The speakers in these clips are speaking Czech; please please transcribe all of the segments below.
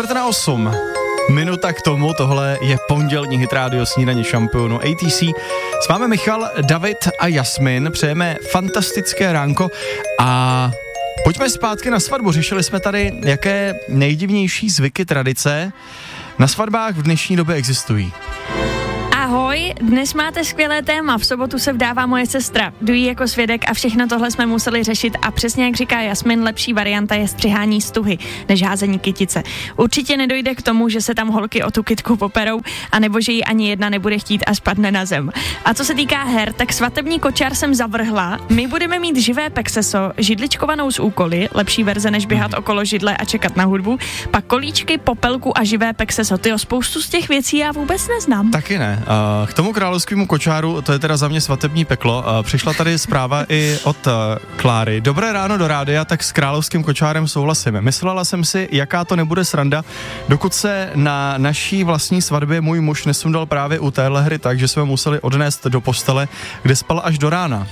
7:45. Minuta k tomu, tohle je pondělní hit rádio Snídaně šampionu ATC. S vámi Michal, David a Jasmin, přejeme fantastické ránko a pojďme zpátky na svatbu. Řešili jsme tady, jaké nejdivnější zvyky, tradice na svatbách v dnešní době existují. Ahoj, dnes máte skvělé téma, v sobotu se vdává moje sestra, jdu jí jako svědek a všechno tohle jsme museli řešit a přesně jak říká Jasmin, lepší varianta je střihání stuhy, než házení kytice. Určitě nedojde k tomu, že se tam holky o tu kytku poperou, anebo že ji ani jedna nebude chtít a spadne na zem. A co se týká her, tak svatební kočár jsem zavrhla, my budeme mít živé pexeso, židličkovanou z úkoly, lepší verze než běhat okolo židle a čekat na hudbu, pak kolíčky, popelku a živé pexeso. Tyjo, spoustu z těch věcí já vůbec neznám. Taky ne. K tomu královskému kočáru, to je teda za mě svatební peklo. Přišla tady zpráva i od Kláry. Dobré ráno do rádia, tak s královským kočárem souhlasím. Myslela jsem si, jaká to nebude sranda, dokud se na naší vlastní svatbě můj muž nesundal právě u téhle hry tak, že jsme museli odnést do postele, kde spal až do rána.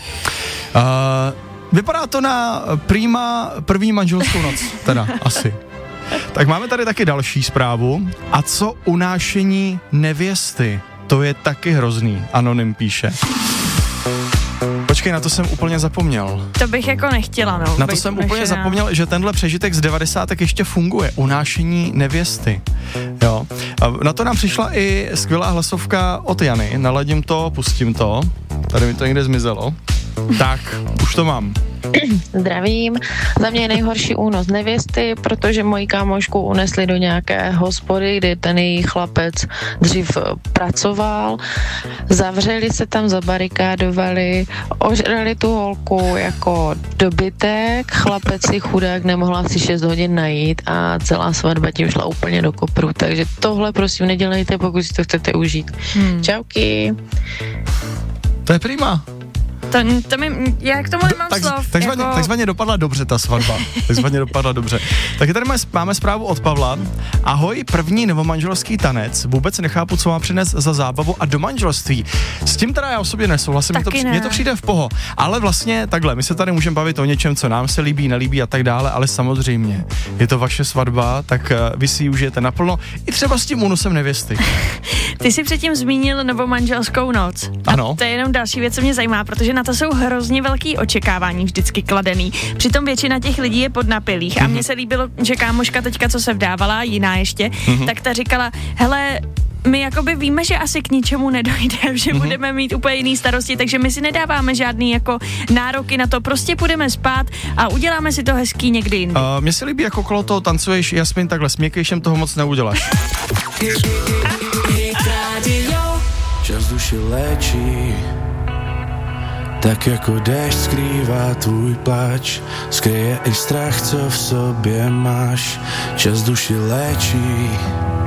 Vypadá to na prýma první manželskou noc, teda asi. Tak máme tady taky další zprávu. A co unášení nevěsty? To je taky hrozný, Anonym píše. Počkej, na to jsem úplně zapomněl. To bych jako nechtěla, no. Na to jsem úplně zapomněl, že tenhle přežitek z 90. ještě funguje. Unášení nevěsty. Jo. A na to nám přišla i skvělá hlasovka od Jany. Naladím to, pustím to. Tady mi to někde zmizelo. Tak, už to mám. Zdravím. Za mě je nejhorší únos nevěsty, protože moji kámošku unesli do nějaké hospody, kde ten její chlapec dřív pracoval. Zavřeli se tam, zabarikádovali, ožrali tu holku jako dobytek, chlapec si chudák nemohl asi 6 hodin najít a celá svatba tím šla úplně do kopru. Takže tohle prosím nedělejte, pokud si to chcete užít. Čauky. To je prima. Já k tomu nemám slov. Takzvaně dopadla dobře ta svatba. Takzvaně dopadla dobře. Tak tady máme zprávu od Pavla. Ahoj, první novomanželský tanec. Vůbec nechápu, co má přinést za zábavu a do manželství. S tím teda já osobně nesouhlasím. Mně to přijde v poho. Ale vlastně takhle, my se tady můžeme bavit o něčem, co nám se líbí, nelíbí a tak dále, ale samozřejmě je to vaše svatba, tak vy si ji užijete naplno. I třeba s tím únosem nevěsty. Ty jsi předtím zmínil novomanželskou noc. Ano. A to je jenom další věc, co mě zajímá, protože na to jsou hrozně velký očekávání vždycky kladený. Přitom většina těch lidí je podnapilých a mně se líbilo, že kámoška teďka, co se vdávala, jiná ještě, tak ta říkala, hele, my jakoby víme, že asi k ničemu nedojde, že budeme mít úplně jiný starosti, takže my si nedáváme žádný jako nároky na to, prostě půjdeme spát a uděláme si to hezký někdy jindy. Mně se líbí, jako kolo toho tancuješ, Jasmin, takhle s měkkejšem toho moc neuděláš. Čas duši léčí, tak jako déšť skrývá tvůj pláč, skryje i strach, co v sobě máš. Čas duši léčí,